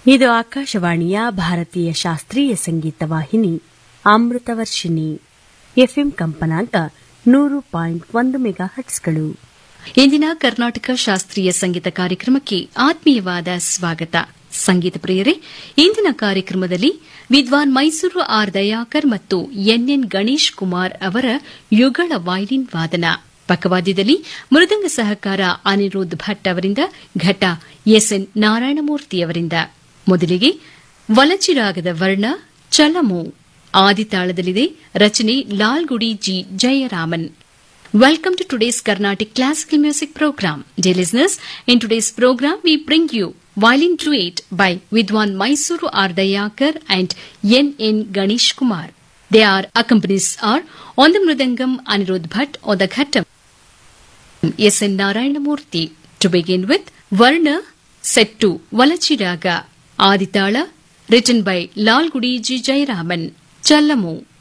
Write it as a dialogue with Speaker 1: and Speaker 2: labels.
Speaker 1: ಇದು ಆಕಾಶವಾಣಿಯ ಭಾರತೀಯ ಶಾಸ್ತ್ರೀಯ ಸಂಗೀತ ವಾಹಿನಿ ಅಮೃತವರ್ಷಿಣಿ ಎಫ್ಎಂ ಕಂಪನಾಂಕ 100.1 ಮೆಗಾಹರ್ಟ್ಸ್ಗಳು.
Speaker 2: ಇಂದಿನ ಕರ್ನಾಟಕ ಶಾಸ್ತ್ರೀಯ ಸಂಗೀತ ಕಾರ್ಯಕ್ರಮಕ್ಕೆ ಆತ್ಮೀಯವಾದ ಸ್ವಾಗತ. ಸಂಗೀತ ಪ್ರಿಯರೇ, ಇಂದಿನ ಕಾರ್ಯಕ್ರಮದಲ್ಲಿ ವಿದ್ವಾನ್ ಮೈಸೂರು ಆರ್ ದಯಾಕರ್ ಮತ್ತು ಎನ್ಎನ್ ಗಣೇಶ್ ಕುಮಾರ್ ಅವರ ಯುಗಳ ವೈಲಿನ್ ವಾದನ, ಪಕ್ಕವಾದ್ಯದಲ್ಲಿ ಮೃದಂಗ ಸಹಕಾರ ಅನಿರುದ್ಧ್ ಭಟ್ ಅವರಿಂದ, ಘಟ ಎಸ್ಎನ್ ನಾರಾಯಣಮೂರ್ತಿಯವರಿಂದ. ಮೊದಲಿಗೆ ವಲಚಿರಾಗದ ವರ್ಣ ಚಲಮು ಆದಿತಾಳದಲ್ಲಿದೆ. ರಚನೆ Lalgudi G Jayaraman. Welcome to today's Carnatic Classical Music Program. Dear listeners, in today's program we bring you Violin Duet by Vidwan Mysuru R. Dayakar and N. Ganesh Kumar. Their accompanies are on the Mridangam Anirudh Bhatt, on the Ghatam S. N. Narayanamurthy. To begin with, Varna set to Valachiraga Aditala, written by Lalgudi G. Jayaraman. Challamu.